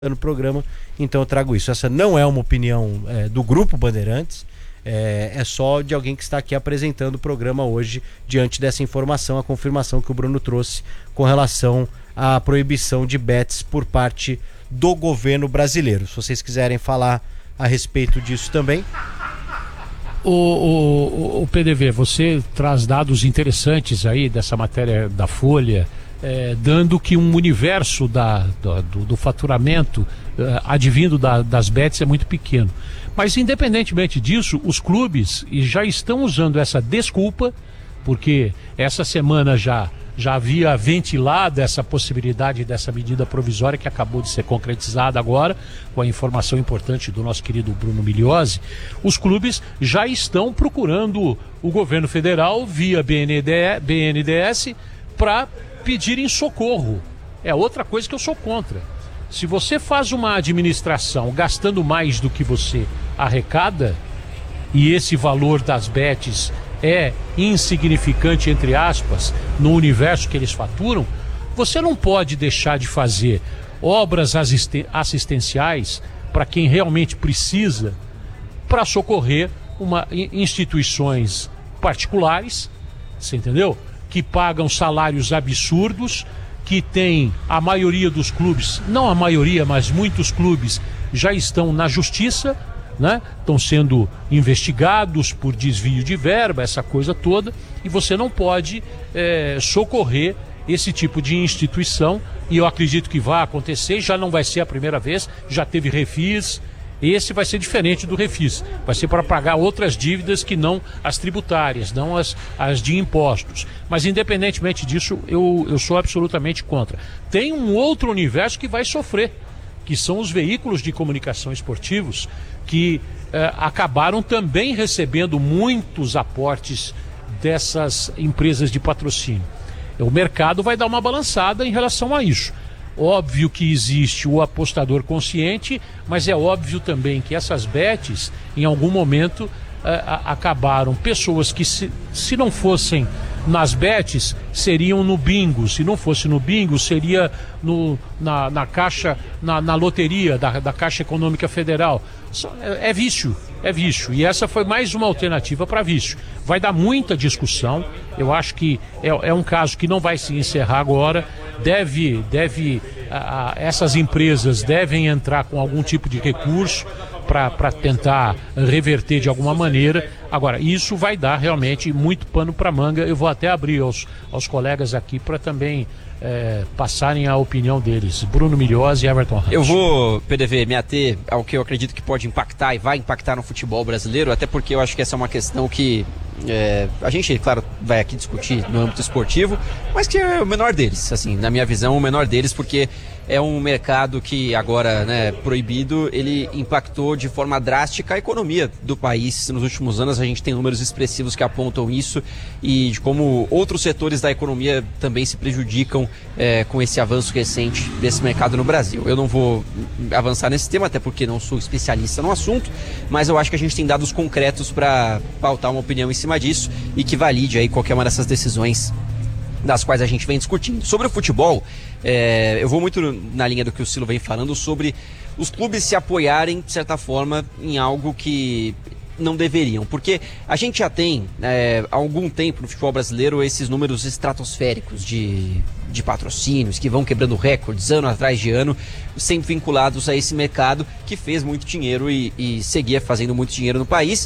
no programa, então eu trago isso. Essa não é uma opinião do Grupo Bandeirantes, é só de alguém que está aqui apresentando o programa hoje, diante dessa informação, a confirmação que o Bruno trouxe com relação à proibição de bets por parte do governo brasileiro. Se vocês quiserem falar a respeito disso também. O PDV, você traz dados interessantes aí dessa matéria da Folha, dando que um universo do faturamento advindo das bets é muito pequeno. Mas independentemente disso, os clubes já estão usando essa desculpa, porque essa semana já havia ventilado essa possibilidade dessa medida provisória que acabou de ser concretizada agora, com a informação importante do nosso querido Bruno Migliozzi. Os clubes já estão procurando o governo federal via BNDES para pedirem socorro. É outra coisa que eu sou contra. Se você faz uma administração gastando mais do que você arrecada, e esse valor das bets é insignificante, entre aspas, no universo que eles faturam, você não pode deixar de fazer obras assistenciais para quem realmente precisa, para socorrer instituições particulares, você entendeu? Que pagam salários absurdos, que tem a maioria dos clubes, não a maioria, mas muitos clubes já estão na justiça, né? Estão sendo investigados por desvio de verba, essa coisa toda, e você não pode socorrer esse tipo de instituição, e eu acredito que vai acontecer, já não vai ser a primeira vez, já teve refis. Esse vai ser diferente do refis, vai ser para pagar outras dívidas que não as tributárias, não as de impostos. Mas independentemente disso, eu sou absolutamente contra. Tem um outro universo que vai sofrer, que são os veículos de comunicação esportivos, que acabaram também recebendo muitos aportes dessas empresas de patrocínio. O mercado vai dar uma balançada em relação a isso. Óbvio que existe o apostador consciente, mas é óbvio também que essas bets, em algum momento, acabaram. Pessoas que, se não fossem nas bets, seriam no bingo. Se não fosse no bingo, seria na caixa, na loteria da Caixa Econômica Federal. É vício. E essa foi mais uma alternativa para vício. Vai dar muita discussão. Eu acho que é um caso que não vai se encerrar agora. Essas empresas devem entrar com algum tipo de recurso para tentar reverter de alguma maneira. Agora, isso vai dar realmente muito pano para manga. Eu vou até abrir aos colegas aqui para também passarem a opinião deles. Bruno Migliozzi e Everton Rancho. Eu vou, PDV, me ater ao que eu acredito que pode impactar e vai impactar no futebol brasileiro, até porque eu acho que essa é uma questão que a gente, claro, vai aqui discutir no âmbito esportivo, mas que é o menor deles, assim, na minha visão, o menor deles, porque é um mercado que agora, né, proibido, ele impactou de forma drástica a economia do país. Nos últimos anos a gente tem números expressivos que apontam isso, e de como outros setores da economia também se prejudicam com esse avanço recente desse mercado no Brasil. Eu não vou avançar nesse tema, até porque não sou especialista no assunto, mas eu acho que a gente tem dados concretos para pautar uma opinião em cima disso e que valide aí qualquer uma dessas decisões das quais a gente vem discutindo. Sobre o futebol, eu vou muito na linha do que o Silo vem falando sobre os clubes se apoiarem, de certa forma, em algo que não deveriam, porque a gente já tem há algum tempo no futebol brasileiro esses números estratosféricos de patrocínios que vão quebrando recordes ano atrás de ano, sempre vinculados a esse mercado que fez muito dinheiro e seguia fazendo muito dinheiro no país,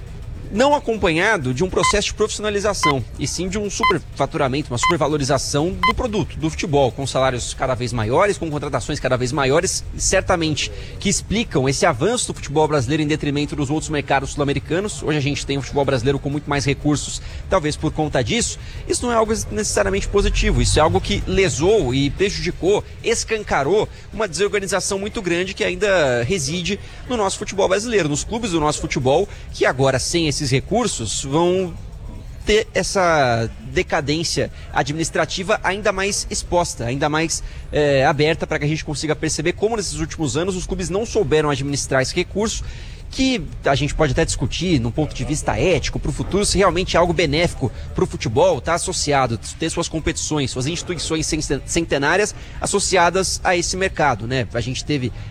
não acompanhado de um processo de profissionalização, e sim de um superfaturamento, uma supervalorização do produto, do futebol, com salários cada vez maiores, com contratações cada vez maiores, certamente que explicam esse avanço do futebol brasileiro em detrimento dos outros mercados sul-americanos. Hoje a gente tem um futebol brasileiro com muito mais recursos, talvez por conta disso. Isso não é algo necessariamente positivo, isso é algo que lesou e prejudicou, escancarou uma desorganização muito grande que ainda reside no nosso futebol brasileiro, nos clubes do nosso futebol, que agora, sem esses recursos, vão ter essa decadência administrativa ainda mais exposta, ainda mais aberta, para que a gente consiga perceber como nesses últimos anos os clubes não souberam administrar esse recurso, que a gente pode até discutir num ponto de vista ético para o futuro se realmente é algo benéfico para o futebol, tá associado, ter suas competições, suas instituições centenárias associadas a esse mercado, né? A gente teve